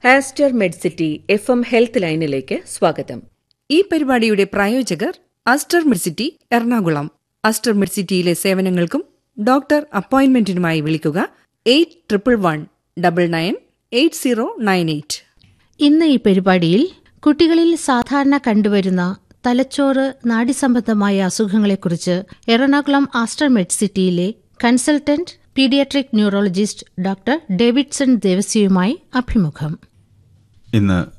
Aster Medcity FM health ലൈനിലേക്ക് സ്വാഗതം. ഈ പരിപാടിയുടെ പ്രായോജകർ ആസ്റ്റർ മെഡ്സിറ്റി എറണാകുളം. ആസ്റ്റർ മെഡ്സിറ്റിയിലെ സേവനങ്ങൾക്കും ഡോക്ടർ അപ്പോയിന്റ്മെന്റിനുമായി വിളിക്കുക 8111998098. ഇന്ന് ഈ പരിപാടിയിൽ കുട്ടികളിൽ സാധാരണ കണ്ടുവരുന്ന തലച്ചോറ് നാഡീസംബന്ധമായ അസുഖങ്ങളെക്കുറിച്ച് Ernakulam Aster മെഡ്സിറ്റിയിലെ consultant paediatric neurologist doctor Davidson ദേവസ്യയുമായി അഭിമുഖം. ഇന്ന്